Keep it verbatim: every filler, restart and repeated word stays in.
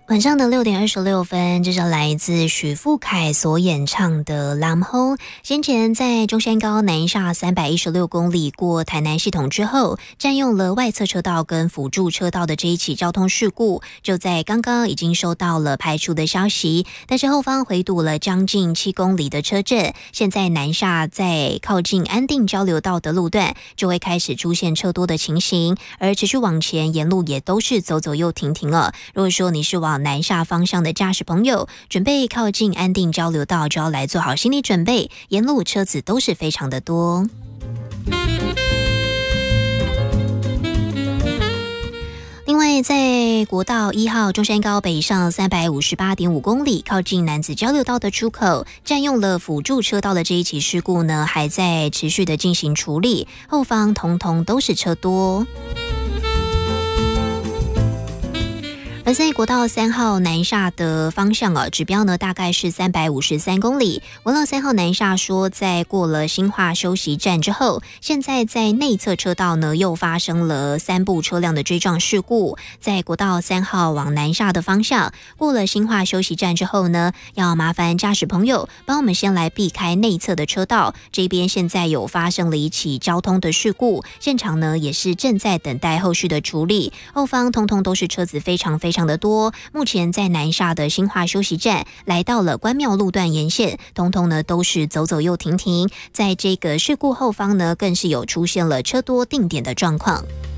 晚上的六点二十六分，这是来自许富凯所演唱的《蓝红》。先前在中山高南下三百一十六公里过台南系统之后，占用了外侧车道跟辅助车道的这一起交通事故，就在刚刚已经收到了排除的消息，但是后方回堵了将近七公里的车阵，现在南下在靠近安定交流道的路段，就会开始出现车多的情形，而持续往前沿路也都是走走又停停了。如果说你是往南下方向的驾驶朋友，准备靠近安定交流道，就要来做好心理准备，沿路车子都是非常的多。另外，在国道一号中山高北上三百五十八点五公里，靠近楠梓交流道的出口，占用了辅助车道的这一起事故呢，还在持续的进行处理，后方通通都是车多。而在国道三号南下的方向啊，指标呢大概是三百五十三公里。国道三号南下说，在过了新化休息站之后，现在在内侧车道呢又发生了三部车辆的追撞事故。在国道三号往南下的方向，过了新化休息站之后呢，要麻烦驾驶朋友帮我们先来避开内侧的车道。这边现在有发生了一起交通的事故，现场呢也是正在等待后续的处理。后方通通都是车子非常非常。非常的多，目前在南下的新化休息站来到了关庙路段沿线，通通呢都是走走又停停，在这个事故后方呢更是有出现了车多定点的状况。